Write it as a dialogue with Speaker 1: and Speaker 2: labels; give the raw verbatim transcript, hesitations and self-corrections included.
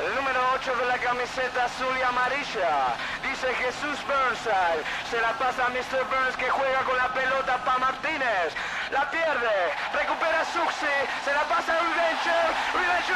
Speaker 1: El número ocho de la camiseta azul y amarilla. Dice Jesús Burnside. Se la pasa a mister Burns, que juega con la pelota para Martínez. La pierde. Recupera Suxi. Se la pasa a Riventure. Riventure